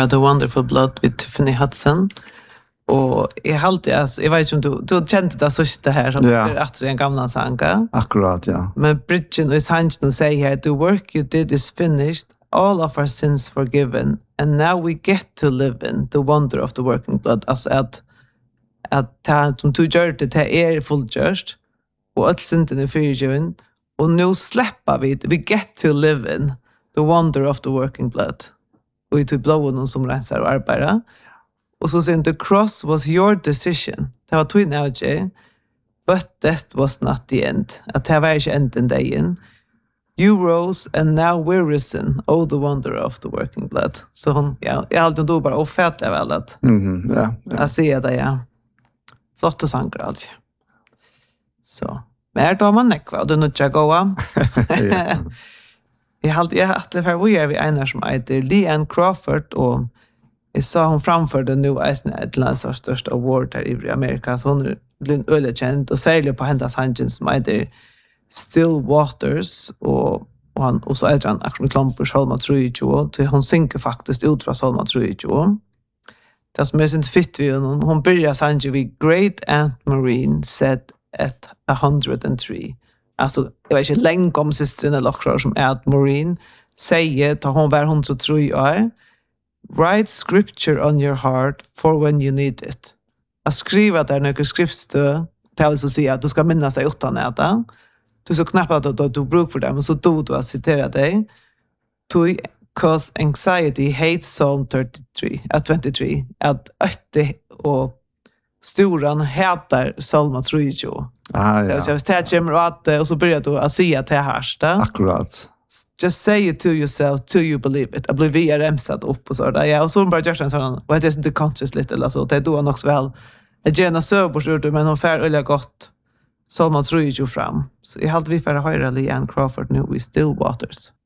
höra The Wonderful Blood med Tiffany Hudson. Och jag vet inte om du kände det sista här som är att en gamla sång. Akkurat, ja. Men bridgen och sanchen säger här, the work you did is finished, all of our sins forgiven, and now we get to live in the wonder of the working blood. Alltså att det som du gör det är fullgjort och allt synden är förgiven och nu släpper we get to live in the wonder of the working blood. Och i blåen som rensar och arbetar. Och så säger the cross was your decision. Det var twin out, but that was not the end. Att det var inte änden dagen. You rose and now we're risen. Oh, the wonder of the working blood. Så hon, jag alltid då bara ofärdliga väl att jag ser det, ja. Flotta sanger alltså. Så. Men då man nekva, och det är inte goa. Jag har alltid för vi är vi ena som heter Leanne Crawford och jag sa hon framförde nu ett lands största award här i Amerika, så hon blir ölekänd och särskilt på hennes hangen som heter Still Waters och så är han Axel Klampers Salma 3:20 till hon synker faktiskt ut från Salma 3:20. Det som är inte fitt vid hon börjar sange vid Great Aunt Marine said at 103. Alltså jag vet inte länge om systern eller också som Aunt Marine säger att hon var 103 år. Write scripture on your heart for when you need it. Att skriva där några skriftstö, det vill säga att du ska minnas dig utan äta. Du så knappt att du bruk för det, men så då du att citera dig. To cause anxiety hates Psalm 23, at 23, att ötte och storan hatar Psalm 3:20. Ja. Så jag vet kommer och så börjar du att säga till härsta. Akkurat. Just say it to yourself till you believe it. Jag blir vi remsat upp och så där. Ja, och så bara gör en sån, vad heter det, inte conscious lite eller så. Det är då han också väl. Jag gärna söker men hon fär öliga gott. Salma 3:20 fram. Så jag hade vi för att höra Leanne Crawford nu i Still Waters.